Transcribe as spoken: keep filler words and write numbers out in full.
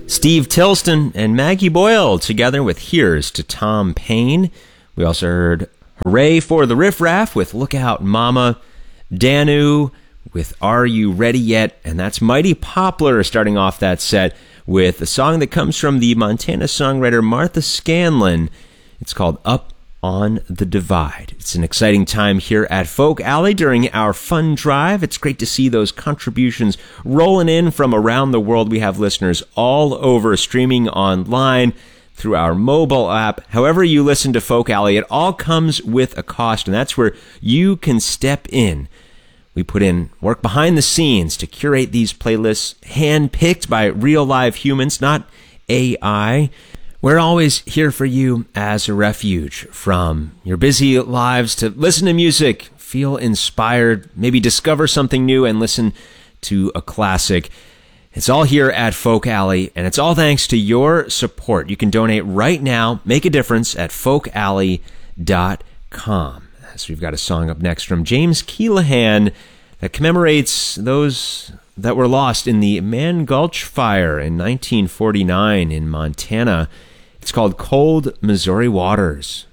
Steve Tilston and Maggie Boyle together with Here's to Tom Paine. We also heard Hooray for the Riff Raff with Look Out Mama, Danu with Are You Ready Yet? And that's Mighty Poplar starting off that set with a song that comes from the Montana songwriter Martha Scanlon. It's called Up on the Divide. It's an exciting time here at Folk Alley during our fun drive. It's great to see those contributions rolling in from around the world. We have listeners all over streaming online through our mobile app. However you listen to Folk Alley, it all comes with a cost, and that's where you can step in. We put in work behind the scenes to curate these playlists, hand-picked by real live humans, not A I. We're always here for you as a refuge from your busy lives to listen to music, feel inspired, maybe discover something new and listen to a classic. It's all here at Folk Alley, and it's all thanks to your support. You can donate right now, make a difference at folk alley dot com. So we've got a song up next from James Keelahan that commemorates those that were lost in the Man Gulch Fire in nineteen forty-nine in Montana. It's called Cold Missouri Waters.